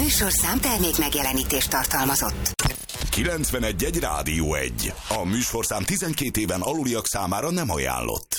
műsorszám termék megjelenítést tartalmazott. 91.1 Rádió 1. A műsorszám 12 éven aluliak számára nem ajánlott.